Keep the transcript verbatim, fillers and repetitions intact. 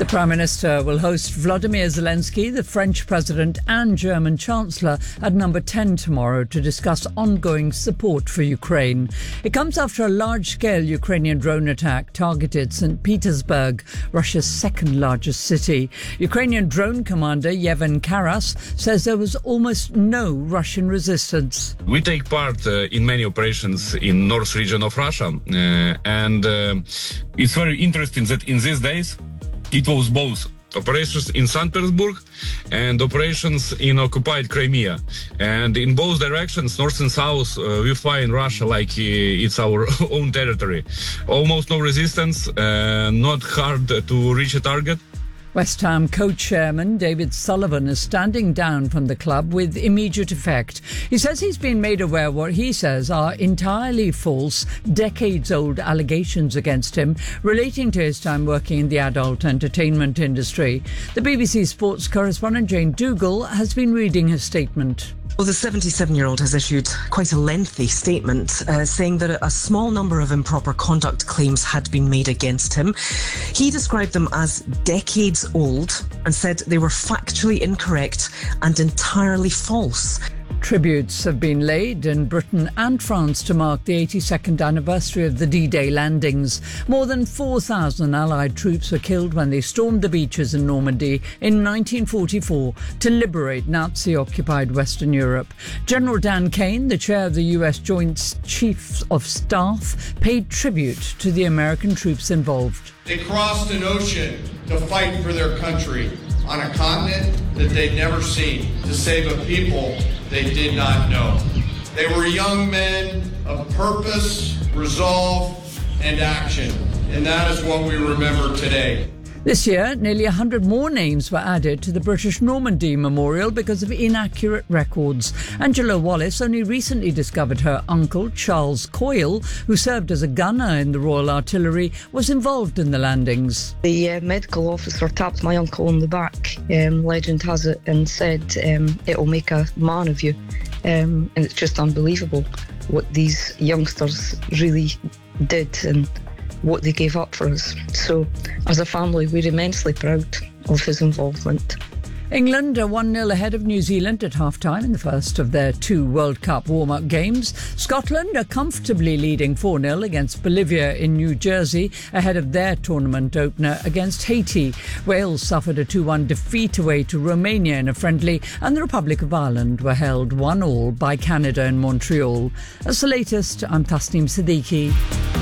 The Prime Minister will host Volodymyr Zelensky, the French President and German Chancellor at number ten tomorrow to discuss ongoing support for Ukraine. It comes after a large-scale Ukrainian drone attack targeted Saint Petersburg, Russia's second largest city. Ukrainian drone commander Yevhen Karas says there was almost no Russian resistance. We take part uh, in many operations in north region of Russia, uh, and uh, it's very interesting that in these days it was both operations in Saint Petersburg and operations in occupied Crimea. And in both directions, north and south, uh, we find Russia like uh, it's our own territory. Almost no resistance, uh, not hard to reach a target. West Ham co-chairman David Sullivan is standing down from the club with immediate effect. He says he's been made aware what he says are entirely false, decades-old allegations against him relating to his time working in the adult entertainment industry. The B B C sports correspondent Jane Dougal has been reading his statement. Well, the seventy-seven-year-old has issued quite a lengthy statement uh, saying that a small number of improper conduct claims had been made against him. He described them as decades old and said they were factually incorrect and entirely false. Tributes have been laid in Britain and France to mark the eighty-second anniversary of the D-Day landings. More than four thousand Allied troops were killed when they stormed the beaches in Normandy in nineteen forty-four to liberate Nazi-occupied Western Europe. General Dan Kane, the chair of the U S Joint Chiefs of Staff, paid tribute to the American troops involved. They crossed an ocean to fight for their country on a continent that they'd never seen, to save a people they did not know. They were young men of purpose, resolve, and action, and that is what we remember today. This year, nearly one hundred more names were added to the British Normandy Memorial because of inaccurate records. Angela Wallace only recently discovered her uncle, Charles Coyle, who served as a gunner in the Royal Artillery, was involved in the landings. The uh, medical officer tapped my uncle on the back, um, legend has it, and said, um, it'll make a man of you. Um, and it's just unbelievable what these youngsters really did and what they gave up for us. So, as a family, we're immensely proud of his involvement. England are one nil ahead of New Zealand at half-time in the first of their two World Cup warm-up games. Scotland are comfortably leading four nil against Bolivia in New Jersey ahead of their tournament opener against Haiti. Wales suffered a two one defeat away to Romania in a friendly, and the Republic of Ireland were held one all by Canada in Montreal. That's the latest. I'm Tasneem Siddiqui.